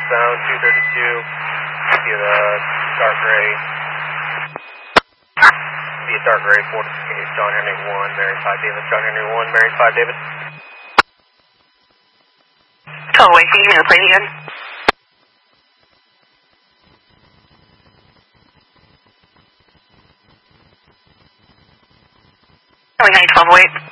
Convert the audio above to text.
westbound 232 via the dark gray. Via dark gray 48 John Henry 1, Mary 5 David, John Henry 1, Mary 5 David. Totally, can you give me the plate again? Going 91208.